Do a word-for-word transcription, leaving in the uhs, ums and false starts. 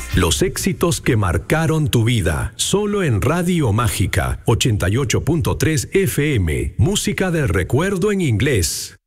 Los éxitos que marcaron tu vida. Solo en Radio Mágica ochenta y ocho punto tres F M. Música del recuerdo en inglés.